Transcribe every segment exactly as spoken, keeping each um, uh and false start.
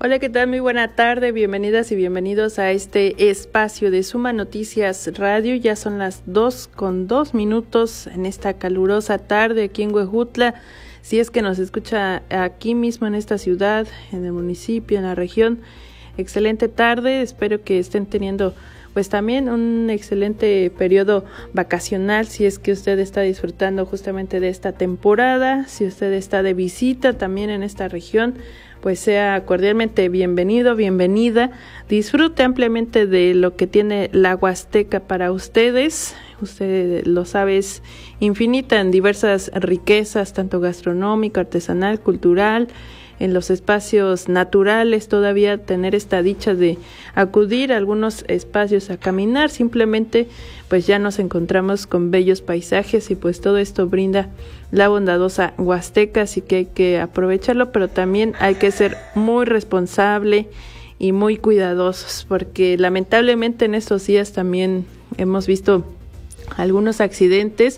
Hola, ¿qué tal? Muy buena tarde, bienvenidas y bienvenidos a este espacio de Suma Noticias Radio. Ya son las dos con dos minutos en esta calurosa tarde aquí en Huejutla. Si es que nos escucha aquí mismo en esta ciudad, en el municipio, en la región, excelente tarde. Espero que estén teniendo pues también un excelente periodo vacacional, si es que usted está disfrutando justamente de esta temporada. Si usted está de visita también en esta región, pues sea cordialmente bienvenido, bienvenida. Disfrute ampliamente de lo que tiene la Huasteca para ustedes. Usted lo sabe, es infinita en diversas riquezas, tanto gastronómica, artesanal, cultural, en los espacios naturales. Todavía tener esta dicha de acudir a algunos espacios a caminar, simplemente pues ya nos encontramos con bellos paisajes y pues todo esto brinda la bondadosa Huasteca, así que hay que aprovecharlo, pero también hay que ser muy responsable y muy cuidadosos, porque lamentablemente en estos días también hemos visto algunos accidentes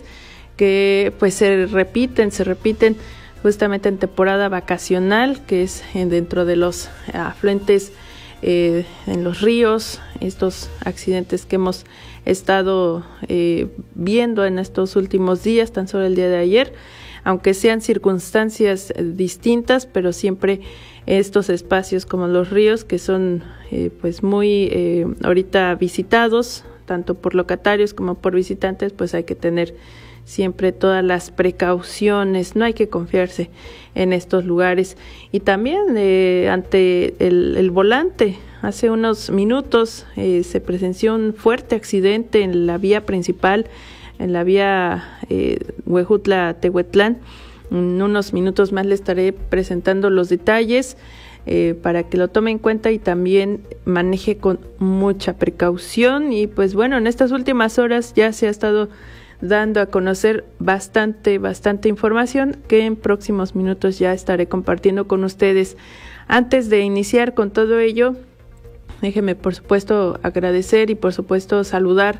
que pues se repiten, se repiten justamente en temporada vacacional, que es en, dentro de los afluentes eh, en los ríos, estos accidentes que hemos estado eh, viendo en estos últimos días, tan solo el día de ayer, aunque sean circunstancias eh, distintas, pero siempre estos espacios como los ríos, que son eh, pues muy eh, ahorita visitados, tanto por locatarios como por visitantes, pues hay que tener siempre todas las precauciones, no hay que confiarse en estos lugares. Y también eh, ante el, el volante, hace unos minutos eh, se presenció un fuerte accidente en la vía principal, en la vía eh, Huejutla-Tehuetlán. En unos minutos más le estaré presentando los detalles eh, para que lo tome en cuenta y también maneje con mucha precaución. Y pues bueno, en estas últimas horas ya se ha estado dando a conocer bastante, bastante información que en próximos minutos ya estaré compartiendo con ustedes. Antes de iniciar con todo ello, déjeme por supuesto agradecer y por supuesto saludar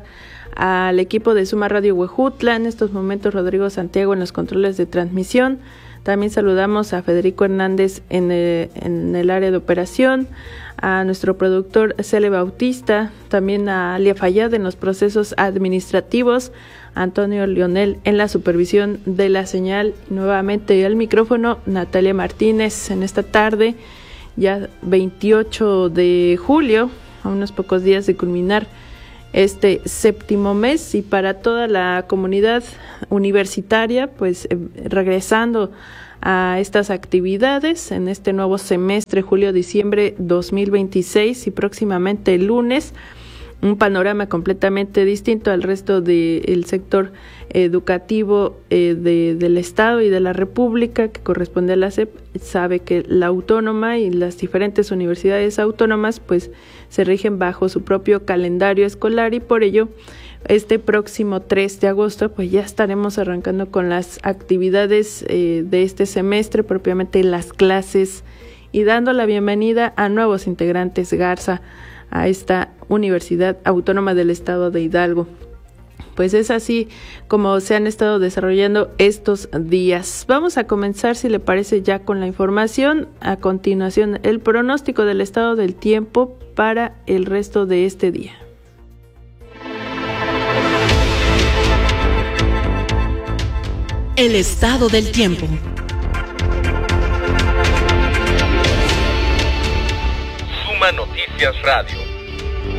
al equipo de Suma Radio Huejutla, en estos momentos Rodrigo Santiago en los controles de transmisión. También saludamos a Federico Hernández en el, en el área de operación, a nuestro productor Cele Bautista, también a Alia Fayad en los procesos administrativos, Antonio Leonel en la supervisión de la señal, y nuevamente al micrófono Natalia Martínez en esta tarde, ya veintiocho de julio, a unos pocos días de culminar este séptimo mes, y para toda la comunidad universitaria, pues eh, regresando a estas actividades en este nuevo semestre, julio-diciembre dos mil veintiséis, y próximamente el lunes, un panorama completamente distinto al resto del sector educativo eh, de, del Estado y de la República, que corresponde a la S E P. Sabe que la autónoma y las diferentes universidades autónomas pues se rigen bajo su propio calendario escolar, y por ello este próximo tres de agosto pues ya estaremos arrancando con las actividades eh, de este semestre, propiamente las clases, y dando la bienvenida a nuevos integrantes Garza a esta Universidad Autónoma del Estado de Hidalgo. Pues es así como se han estado desarrollando estos días. Vamos a comenzar, si le parece, ya con la información. A continuación, el pronóstico del estado del tiempo para el resto de este día. El estado del tiempo. Suma Noticias Radio.